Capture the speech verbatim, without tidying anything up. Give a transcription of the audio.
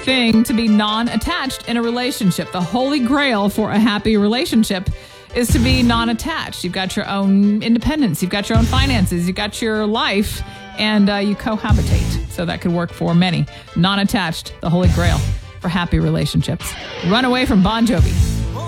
thing to be non-attached in a relationship. The holy grail for a happy relationship is to be non-attached. You've got your own independence. You've got your own finances. You've got your life, and uh, you cohabitate. So that could work for many. Non-attached, the holy grail for happy relationships. Run away from Bon Jovi.